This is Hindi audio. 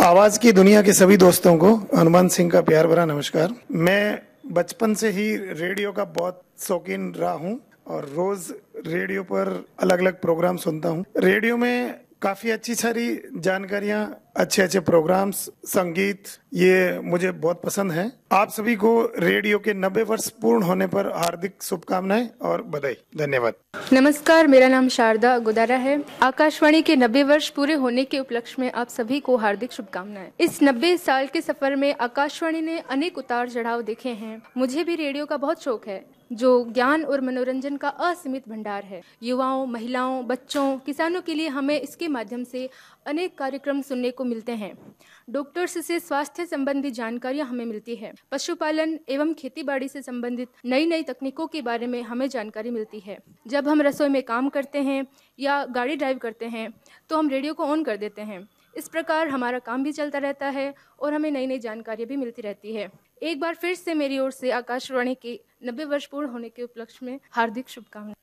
आवाज की दुनिया के सभी दोस्तों को हनुमान सिंह का प्यार भरा नमस्कार। मैं बचपन से ही रेडियो का बहुत शौकीन रहा हूं और रोज रेडियो पर अलग अलग प्रोग्राम सुनता हूं। रेडियो में काफी अच्छी सारी जानकारियां, अच्छे अच्छे प्रोग्राम्स, संगीत, ये मुझे बहुत पसंद है। आप सभी को रेडियो के 90 वर्ष पूर्ण होने पर हार्दिक शुभकामनाएं और बधाई। धन्यवाद। नमस्कार, मेरा नाम शारदा गोदारा है। आकाशवाणी के 90 वर्ष पूरे होने के उपलक्ष्य में आप सभी को हार्दिक शुभकामनाएं। इस 90 साल के सफर में आकाशवाणी ने अनेक उतार चढ़ाव देखे हैं। मुझे भी रेडियो का बहुत शौक है, जो ज्ञान और मनोरंजन का असीमित भंडार है। युवाओं, महिलाओं, बच्चों, किसानों के लिए हमें इसके माध्यम से अनेक कार्यक्रम सुनने को मिलते हैं। डॉक्टर्स से स्वास्थ्य संबंधी जानकारियां हमें मिलती है। पशुपालन एवं खेतीबाड़ी से संबंधित नई नई तकनीकों के बारे में हमें जानकारी मिलती है। जब हम रसोई में काम करते हैं या गाड़ी ड्राइव करते हैं तो हम रेडियो को ऑन कर देते हैं। इस प्रकार हमारा काम भी चलता रहता है और हमें नई नई जानकारियां भी मिलती रहती है। एक बार फिर से मेरी ओर से आकाशवाणी के 90 वर्ष पूर्ण होने के उपलक्ष्य में हार्दिक शुभकामनाएं।